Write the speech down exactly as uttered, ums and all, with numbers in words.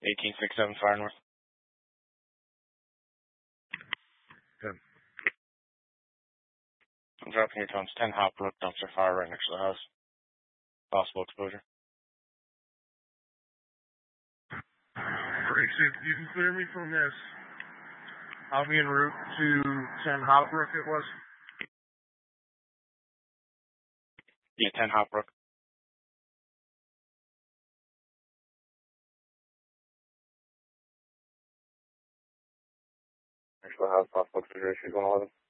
eighteen sixty-seven Fire North. Good. I'm dropping your tones. ten Hopbrook, dumpster fire right next to the house. Possible exposure. Great. So you can clear me from this. I'll be en route to ten Hopbrook, it was? Yeah, ten Hopbrook. Next to the house, possible exposure, one eleven.